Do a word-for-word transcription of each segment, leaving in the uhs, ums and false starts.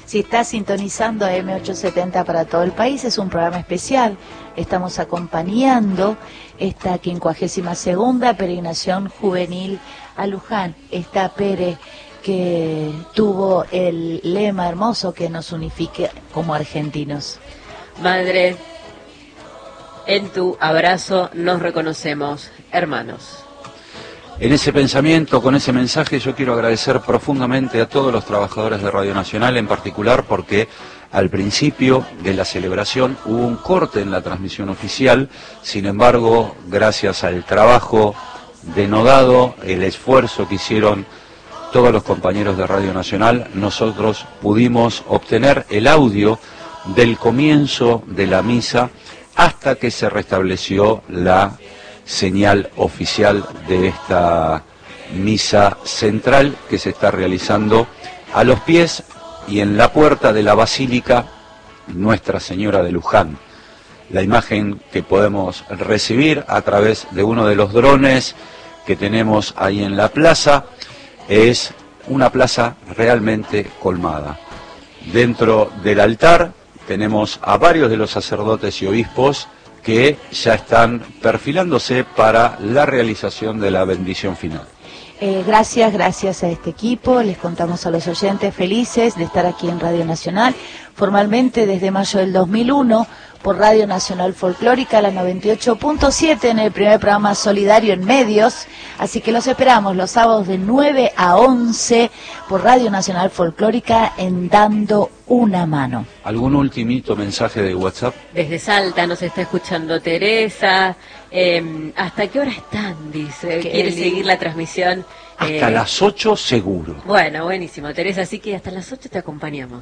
Si está sintonizando a eme ochocientos setenta para todo el país, es un programa especial. Estamos acompañando esta quincuagésima segunda peregrinación juvenil a Luján. Está Pere, que tuvo el lema hermoso que nos unifique como argentinos. Madre, en tu abrazo nos reconocemos hermanos. En ese pensamiento, con ese mensaje, yo quiero agradecer profundamente a todos los trabajadores de Radio Nacional, en particular porque al principio de la celebración hubo un corte en la transmisión oficial. Sin embargo, gracias al trabajo denodado, el esfuerzo que hicieron todos los compañeros de Radio Nacional, nosotros pudimos obtener el audio del comienzo de la misa hasta que se restableció la señal oficial de esta misa central que se está realizando a los pies y en la puerta de la Basílica Nuestra Señora de Luján. La imagen que podemos recibir a través de uno de los drones que tenemos ahí en la plaza es una plaza realmente colmada. Dentro del altar tenemos a varios de los sacerdotes y obispos que ya están perfilándose para la realización de la bendición final. Eh, gracias, gracias a este equipo. Les contamos a los oyentes felices de estar aquí en Radio Nacional, formalmente desde mayo del dos mil uno, por Radio Nacional Folclórica, la noventa y ocho punto siete, en el primer programa solidario en medios. Así que los esperamos los sábados de nueve a once por Radio Nacional Folclórica en Dando una Mano. ¿Algún ultimito mensaje de WhatsApp? Desde Salta nos está escuchando Teresa. Eh, ¿Hasta qué hora están? Dice. Qué ¿Quiere lindo. seguir la transmisión? Hasta eh, las ocho seguro. Bueno, buenísimo, Teresa. Así que hasta las ocho te acompañamos.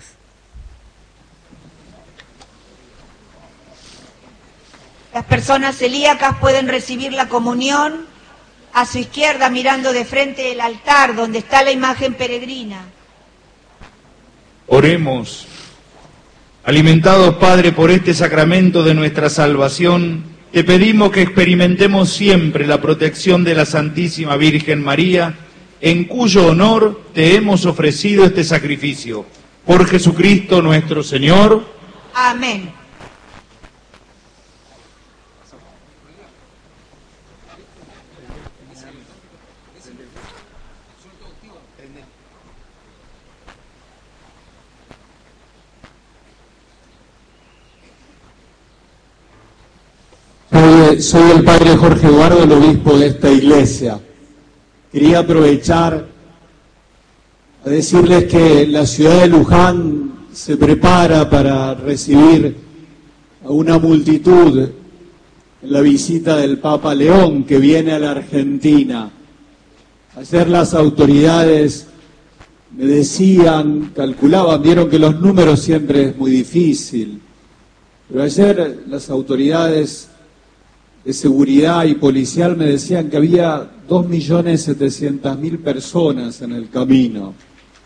Las personas celíacas pueden recibir la comunión a su izquierda, mirando de frente el altar donde está la imagen peregrina. Oremos. Alimentados, Padre, por este sacramento de nuestra salvación, te pedimos que experimentemos siempre la protección de la Santísima Virgen María, en cuyo honor te hemos ofrecido este sacrificio. Por Jesucristo nuestro Señor. Amén. Soy, soy el padre Jorge Eduardo, el obispo de esta iglesia. Quería aprovechar a decirles que la ciudad de Luján se prepara para recibir a una multitud en la visita del Papa León, que viene a la Argentina. Ayer las autoridades me decían, calculaban, vieron que los números siempre es muy difícil, pero ayer las autoridades de seguridad y policial me decían que había dos millones setecientas mil personas en el camino.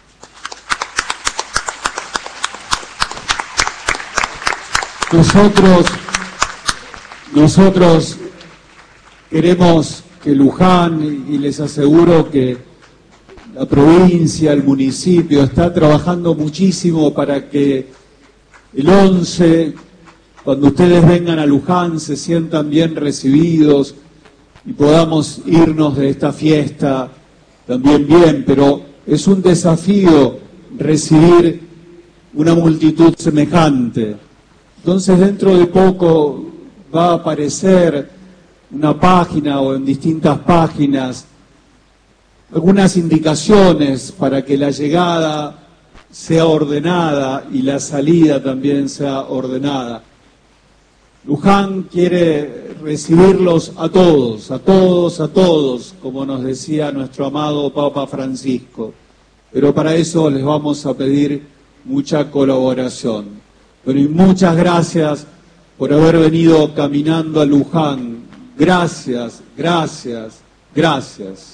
Nosotros, nosotros queremos que Luján, y les aseguro que la provincia, el municipio, está trabajando muchísimo para que el once, cuando ustedes vengan a Luján, se sientan bien recibidos y podamos irnos de esta fiesta también bien, pero es un desafío recibir una multitud semejante. Entonces, dentro de poco va a aparecer una página o en distintas páginas algunas indicaciones para que la llegada sea ordenada y la salida también sea ordenada. Luján quiere recibirlos a todos, a todos, a todos, como nos decía nuestro amado Papa Francisco. Pero para eso les vamos a pedir mucha colaboración. Pero y muchas gracias por haber venido caminando a Luján. Gracias, gracias, gracias.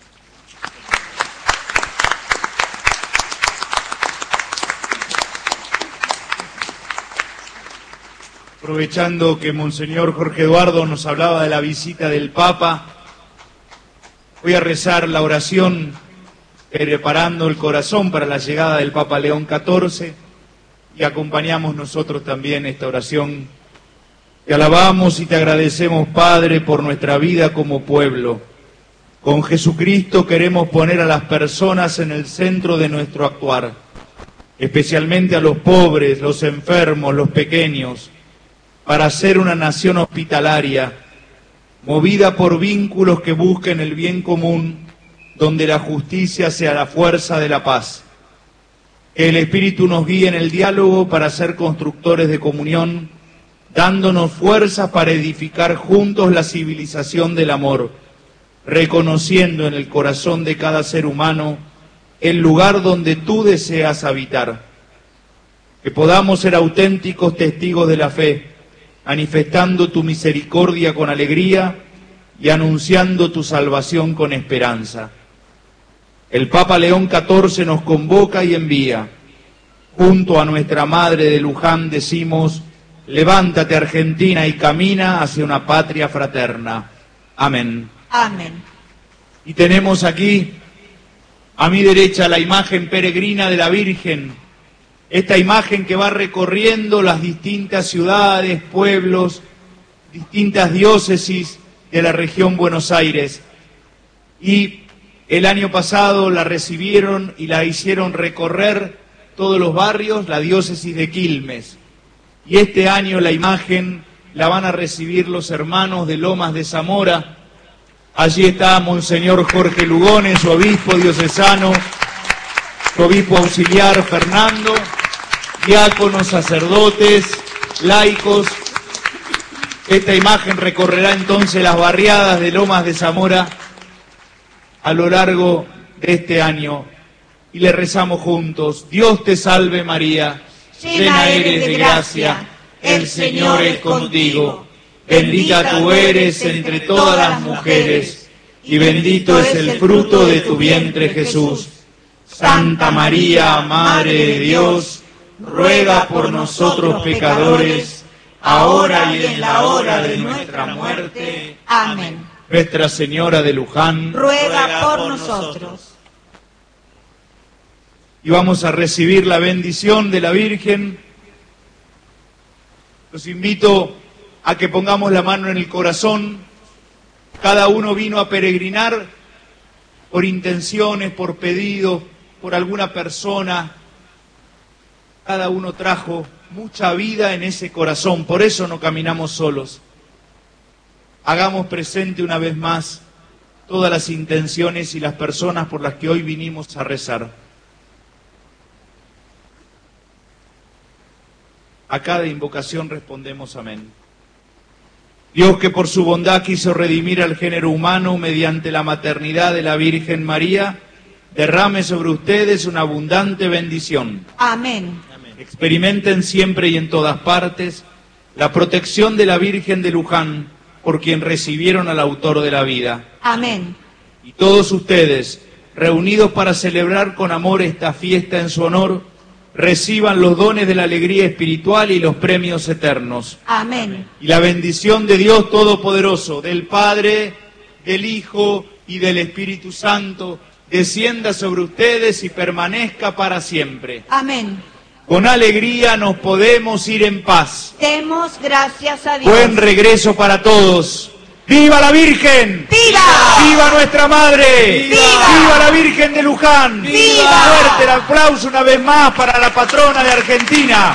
Aprovechando que Monseñor Jorge Eduardo nos hablaba de la visita del Papa, voy a rezar la oración preparando el corazón para la llegada del Papa León catorce. que acompañamos nosotros también esta oración. Te alabamos y te agradecemos, Padre, por nuestra vida como pueblo. Con Jesucristo queremos poner a las personas en el centro de nuestro actuar, especialmente a los pobres, los enfermos, los pequeños, para ser una nación hospitalaria, movida por vínculos que busquen el bien común, donde la justicia sea la fuerza de la paz. Que el Espíritu nos guíe en el diálogo para ser constructores de comunión, dándonos fuerzas para edificar juntos la civilización del amor, reconociendo en el corazón de cada ser humano el lugar donde tú deseas habitar. Que podamos ser auténticos testigos de la fe, manifestando tu misericordia con alegría y anunciando tu salvación con esperanza. El Papa León catorce nos convoca y envía. Junto a nuestra Madre de Luján decimos: levántate, Argentina, y camina hacia una patria fraterna. Amén. Amén. Y tenemos aquí, a mi derecha, la imagen peregrina de la Virgen. Esta imagen que va recorriendo las distintas ciudades, pueblos, distintas diócesis de la región Buenos Aires. Y el año pasado la recibieron y la hicieron recorrer todos los barrios, la diócesis de Quilmes. Y este año la imagen la van a recibir los hermanos de Lomas de Zamora. Allí está Monseñor Jorge Lugones, su obispo diocesano, su obispo auxiliar Fernando, diáconos, sacerdotes, laicos. Esta imagen recorrerá entonces las barriadas de Lomas de Zamora a lo largo de este año. Y le rezamos juntos: Dios te salve María, llena eres de gracia, el Señor es contigo. Bendita tú eres entre todas las mujeres, y bendito es el fruto de tu vientre Jesús. Santa María, Madre de Dios, ruega por nosotros pecadores, ahora y en la hora de nuestra muerte. Amén. Nuestra Señora de Luján, ruega por nosotros. Y vamos a recibir la bendición de la Virgen. Los invito a que pongamos la mano en el corazón. Cada uno vino a peregrinar por intenciones, por pedido, por alguna persona. Cada uno trajo mucha vida en ese corazón, por eso no caminamos solos. Hagamos presente una vez más todas las intenciones y las personas por las que hoy vinimos a rezar. A cada invocación respondemos amén. Dios, que por su bondad quiso redimir al género humano mediante la maternidad de la Virgen María, derrame sobre ustedes una abundante bendición. Amén. Experimenten siempre y en todas partes la protección de la Virgen de Luján, por quien recibieron al autor de la vida. Amén. Y todos ustedes, reunidos para celebrar con amor esta fiesta en su honor, reciban los dones de la alegría espiritual y los premios eternos. Amén. Y la bendición de Dios Todopoderoso, del Padre, del Hijo y del Espíritu Santo, descienda sobre ustedes y permanezca para siempre. Amén. Con alegría nos podemos ir en paz. Demos gracias a Dios. Buen regreso para todos. ¡Viva la Virgen! ¡Viva! ¡Viva nuestra Madre! ¡Viva! ¡Viva la Virgen de Luján! ¡Viva! Fuerte el aplauso una vez más para la patrona de Argentina.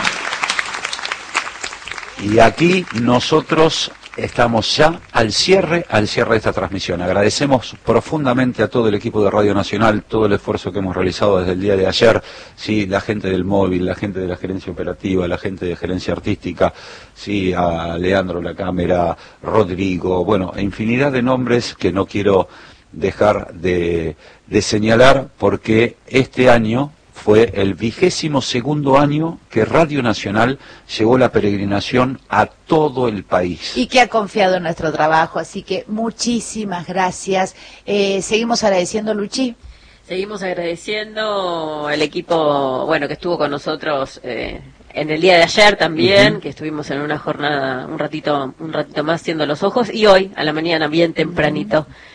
Y aquí nosotros estamos ya al cierre, al cierre de esta transmisión. Agradecemos profundamente a todo el equipo de Radio Nacional, todo el esfuerzo que hemos realizado desde el día de ayer, sí, la gente del móvil, la gente de la gerencia operativa, la gente de gerencia artística, sí, a Leandro la cámara, Rodrigo, bueno, infinidad de nombres que no quiero dejar de, de señalar, porque este año fue el vigésimo segundo año que Radio Nacional llevó la peregrinación a todo el país. Y que ha confiado en nuestro trabajo, así que muchísimas gracias. Eh, seguimos agradeciendo, Luchi. Seguimos agradeciendo al equipo, bueno, que estuvo con nosotros eh, en el día de ayer también, uh-huh. que estuvimos en una jornada un ratito, un ratito más haciendo los ojos, y hoy a la mañana bien tempranito.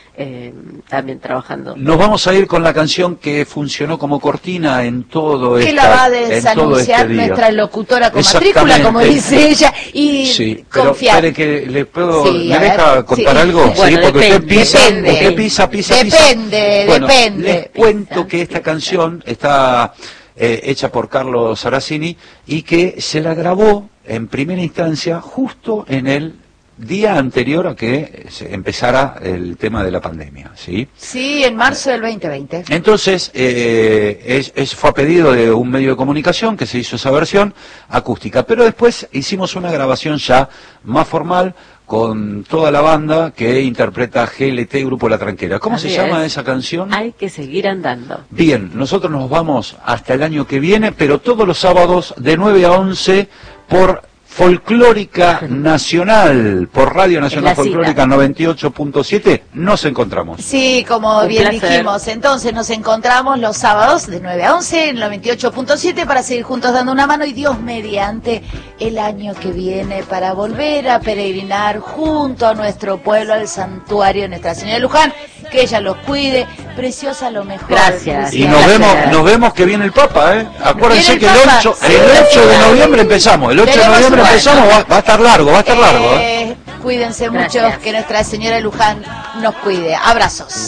eh, también trabajando. Nos vamos a ir con la canción que funcionó como cortina en todo que esta, la va a en todo desanunciar este día. nuestra locutora con matrícula, como dice ella, y sí, pero confiar. espere que le puedo, Sí, ¿me a deja ver, contar sí. algo? Bueno, sí, porque depende, usted pisa, depende. usted pisa, pisa, pisa. Depende, Bueno, depende. les cuento que esta canción está eh, hecha por Carlos Saracini y que se la grabó en primera instancia justo en el día anterior a que se empezara el tema de la pandemia, ¿sí? Sí, en marzo del veinte veinte. Entonces, eh, es, es, fue a pedido de un medio de comunicación que se hizo esa versión acústica, pero después hicimos una grabación ya más formal con toda la banda que interpreta G L T Grupo La Tranquera. ¿Cómo Así se es. llama esa canción? Hay que seguir andando. Bien, nosotros nos vamos hasta el año que viene, pero todos los sábados de nueve a once por Folclórica Nacional, por Radio Nacional Folclórica noventa y ocho punto siete, nos encontramos. Sí, como Un bien placer. dijimos, entonces nos encontramos los sábados de nueve a once en noventa y ocho punto siete para seguir juntos dando una mano y Dios mediante el año que viene para volver a peregrinar junto a nuestro pueblo al santuario de Nuestra Señora de Luján, que ella los cuide, preciosa lo mejor. Gracias. Y Luciana. nos vemos, Gracias. nos vemos que viene el Papa, ¿eh? Acuérdense Viene que el el Papa. ocho, Sí, el ocho de sí. noviembre empezamos, el ocho de Tenemos noviembre una- empezamos, va, va a estar largo, va a estar largo, ¿eh? Eh, cuídense Gracias. mucho, que Nuestra Señora de Luján nos cuide. Abrazos.